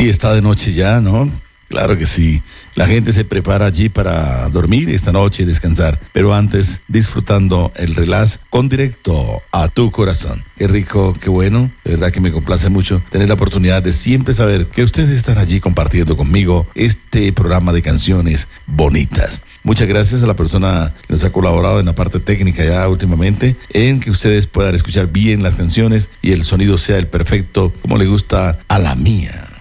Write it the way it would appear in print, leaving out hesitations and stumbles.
Y está de noche ya, ¿no? Claro que sí. La gente se prepara allí para dormir esta noche y descansar, pero antes disfrutando el relax con directo a tu corazón. Qué rico, qué bueno. De verdad que me complace mucho tener la oportunidad de siempre saber que ustedes están allí compartiendo conmigo este programa de canciones bonitas. Muchas gracias a la persona que nos ha colaborado en la parte técnica ya últimamente, en que ustedes puedan escuchar bien las canciones y el sonido sea el perfecto, como le gusta a la mía.